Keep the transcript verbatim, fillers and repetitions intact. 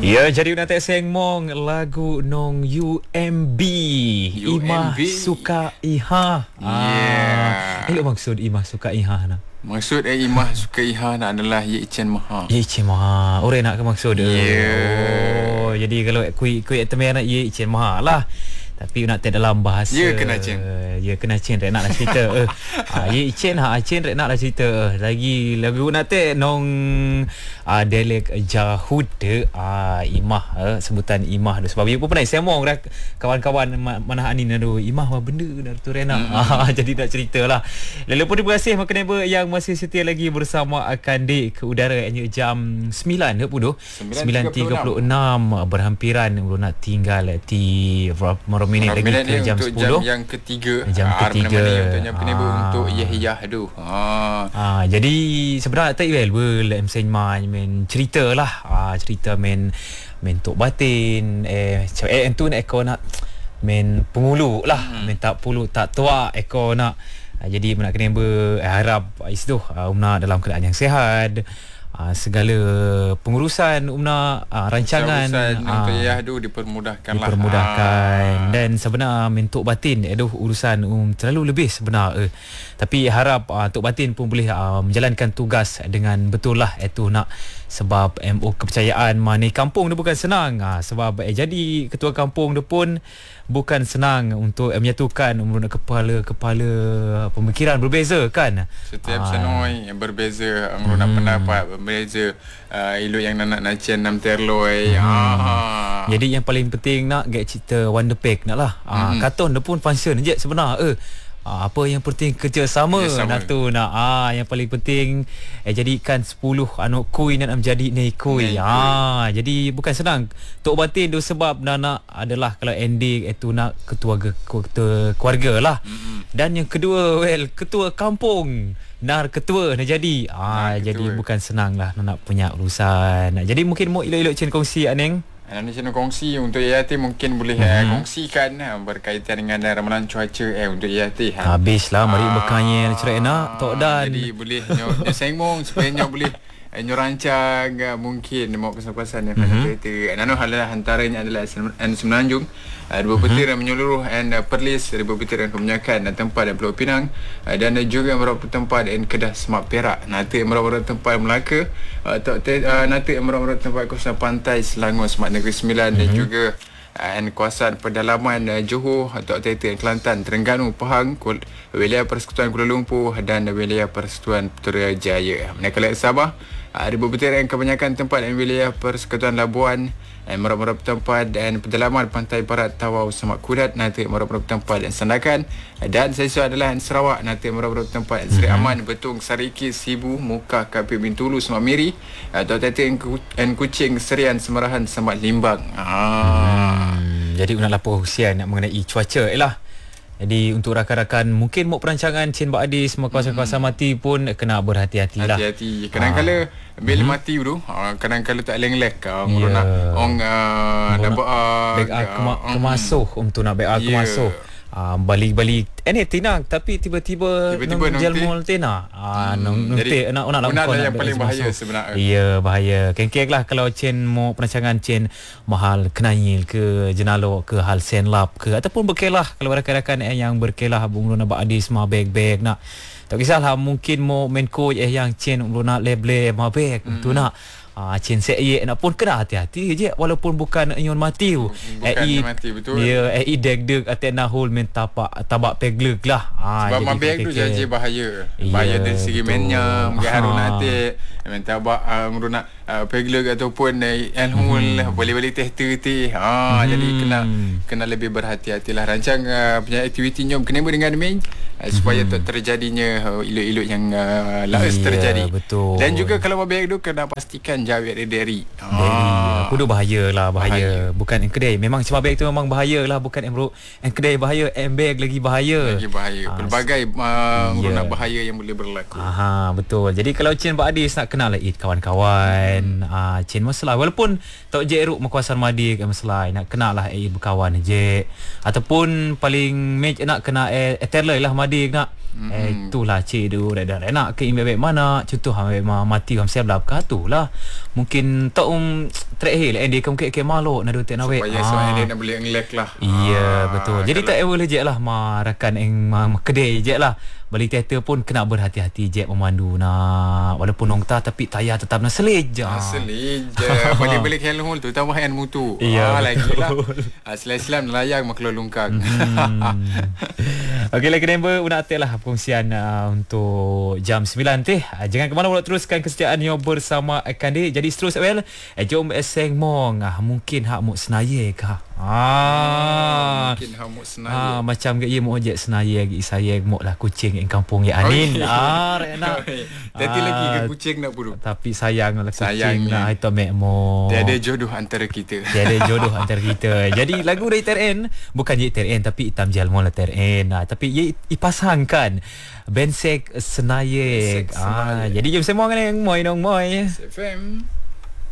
Ya, jadi nak tak sengmong lagu nong U M B. U M B. Imah suka Iha. Yeah. Ah. Eh, maksud Imah suka Iha na. Maksud eh Imah suka Iha nak adalah Ye Chen Maha. Ye Chen Maha. Orang nak ke maksud dia. Yeah. Oh, jadi kalau kui kui temen nak Ye Chen Maha lah. Tapi nak tak dalam bahasa. Ya kena Chen. Ya kena Chen rek nak lah cerita. eh. Ah, Ye Chen ha Chen rek nak lah cerita. Lagi lagu nak tak nong ah Delek Jahud de ah Imah eh, sebutan Imah tu sebab dia pun pernah semong dah kawan-kawan mana anin tu Imah apa benda dah tu rek nak. Mm-hmm. Ah, jadi nak ceritalah. Lalu pun terima kasih makan neighbor yang masih setia lagi bersama akan di ke udara hanya jam sembilan ke puluh sembilan tiga puluh enam berhampiran belum nak tinggal di berapa minit lagi ke jam sepuluh jam yang ketiga jam ketiga untuk nyampe neighbor untuk Yahya tu. Ah. ah jadi sebenarnya tak available M C Mai main cerita lah. Ah cerita main main tok batin eh eh tu nak ekor nak main pengulu lah. Hmm. Main tak pulu tak tua ekor nak. Ah, jadi nak kena ber eh, harap itu uh, Umna dalam keadaan yang sihat. Uh, segala pengurusan Umna uh, rancangan urusan uh, untuk Yah tu dipermudahkan lah. Dipermudahkan. Ah. Dan sebenar mentok batin aduh urusan um, terlalu lebih sebenar eh. Tapi harap uh, Tok Batin pun boleh uh, menjalankan tugas dengan betul lah itu nak sebab M O kepercayaan mana kampung dia bukan senang. uh, sebab eh, jadi ketua kampung dia pun bukan senang untuk eh, menyatukan umur kepala-kepala pemikiran berbeza kan. Setiap uh, senoi yang berbeza umur hmm. pendapat berbeza uh, ilok yang nak nak nacian nam terloi. Hmm. Ah. Jadi yang paling penting nak get cerita Wonder Pack nak lah. Hmm. Uh, karton dia pun function je sebenar eh. Ah, apa yang penting kerjasama nak tu nak ah yang paling penting eh jadikan sepuluh anak kui nak menjadi nei kui. Ah jadi bukan senang Tok Batin tu sebab nak adalah kalau ending itu nak ketua ketua keluarga lah. Mm-hmm. Dan yang kedua well ketua kampung nar ketua nak jadi. Ah nah, jadi ketua. Bukan senang lah nak punya urusan. Jadi mungkin mau elok-elok Chen kongsi aneng. Anda nak kongsi untuk I A T mungkin boleh mm-hmm. eh, kongsikan eh, berkaitan dengan ramalan cuaca eh untuk I A T. Ha. Habislah mari ah, berkanya cerai nak tok dan. Jadi boleh nyo sengmong supaya nyo boleh eh, nyo rancang uh, mungkin mau kesan-kesan yang mm-hmm. kereta. Nano adalah antaranya adalah N Semenanjung, uh, dua petir yang menyeluruh and uh, Perlis, dua petir yang kebanyakan dan tempat dan Pulau Pinang uh, dan uh, juga beberapa tempat dan Kedah Semak Perak. Nanti beberapa tempat Melaka, uh, uh, nanti beberapa tempat kawasan pantai Selangor Semak Negeri Sembilan mm-hmm. dan juga dan kawasan pedalaman uh, Johor atau Tetean Kelantan, Terengganu, Pahang, Kul- wilayah Persekutuan Kuala Lumpur dan wilayah Persekutuan Putrajaya. Manakala Sabah ada beberapa yang kebanyakan tempat dan wilayah Persekutuan Labuan dan beberapa tempat dan pedalaman pantai barat Tawau Semak Kudat, nanti beberapa tempat dan Sandakan, dan saya adalah Sarawak, nanti beberapa tempat Seri Aman, Betung, Sarikis, Sibu, Muka, Kapit Bintulu, Semak Miri atau Tetean and Kuching, Serian, Semarahan, Semak Limbang. Ah. Hmm, jadi nak lapor husian nak mengenai cuaca eh lah. Jadi untuk rakan-rakan mungkin mau perancangan Chin Bak Adi semua kawasan-kawasan hmm. mati pun kena berhati-hati lah. Hati-hati. Kadang-kadang ah. bila hmm. mati tu, kadang-kadang tak leng-lek kau yeah. nak ong dapat back kemasuh untuk nak back kemasuh. Ah, balik-balik eh ni tinang tapi tiba-tiba tiba-tiba jelmol tina ah nong nonte nak nak lakukan yang paling bahaya sebenarnya. Ya bahaya kengkeng lah kalau Chen mau perancangan Chen mahal kenail ke jenalo ke hal senlap ke ataupun berkelah kalau rakan-rakan eh yang berkelah bung nak bak adis mah bag-bag nak tak kisahlah mungkin mau main coach eh yang Chen belum nak label mah bag mm-hmm. tu nak Ah, Chen Sek Ye nak pun kena hati-hati je walaupun bukan ion mati tu. Bukan e, mati betul. Ya, e deg-deg atek nahul men tapak tabak pegleg lah. Ah, sebab mabek tu jadi bahaya. Bahaya dari segi mainnya, mungkin harus nanti men tabak meruna uh, pegleg ataupun alhul uh, boleh-boleh teh teh. Ah, hmm. jadi kena kena lebih berhati-hatilah rancang uh, punya aktiviti nyom kena dengan main uh, supaya tak terjadinya uh, ilok-ilok yang uh, laes yeah, terjadi. Betul. Dan juga kalau mabek tu kena pastikan jawab dari dairy. Ah. Aku dah bahaya lah bahaya. bahaya. Bukan kedai. Memang cuma bag tu memang bahaya lah. Bukan emro. And kedai bahaya. And bag lagi bahaya. Lagi bahaya. Ah. Pelbagai uh, yeah. bahaya yang boleh berlaku. Aha, betul. Jadi kalau Chin Pak Adis nak kenal lagi kawan-kawan. Hmm. Ah, Chin masalah. Walaupun tak je eruk kawasan Madi ke masalah. Nak kenal lah eh berkawan je. Ataupun paling match nak kena eh terlai lah Madi nak. Mm-hmm. Eh itulah cik tu dah dah nak ke imbebek mana contoh ha mati ham siap lap ka tu lah mungkin tak um terakhir lah dia kan mungkin ke malu nak dua nak wek. Supaya ah. dia nak boleh ngelek lah. Iya ah, betul. Jadi tak ever je lah ma rakan eng ma kedai je lah. Balik teater pun kena berhati-hati je memandu nak walaupun nongta tapi tayar tetap nak seleja. Ah, seleja. Balik-balik helm tu tambah hand mutu. Iya, ah lagi lah. Ah, Selam-selam layang mak keluar lungkang. Hmm. Okey lagi number una atik lah perkongsian uh, untuk jam sembilan teh. Uh, jangan ke mana-mana teruskan kesetiaan yang bersama Akande. Jadi seterus well, eh, jom eseng mong ah mungkin hak muk senaya ke. Ah. Mungkin hak muk senaya. Ah macam ge ye muk ojek senaya ge saya muk lah kucing ing kampung ya Anin. Okay. Ah rena. Tadi ah, lagi ke kucing nak buru. Tapi sayang lah kucing sayang lah itu mek mo. Tiada jodoh antara kita. Tiada jodoh antara kita. Jadi lagu dari T R N bukan je T R N tapi Hitam Jalmo lah T R N. Ah, tapi ye ipasangkan Bensek Senayek. Ah jadi jom semua kan yang moi nong moi. S F M